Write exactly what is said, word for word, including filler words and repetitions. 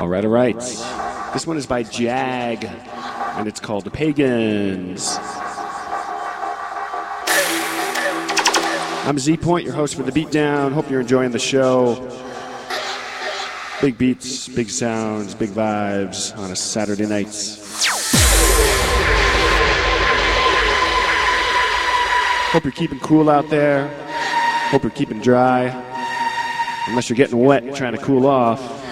All right, all right. This one is by Jag, and it's called The Pagans. I'm Z Point, your host for The Beatdown. Hope you're enjoying the show. Big beats, big sounds, big vibes on a Saturday night. Hope you're keeping cool out there. Hope you're keeping dry. Unless you're getting wet, trying to cool off.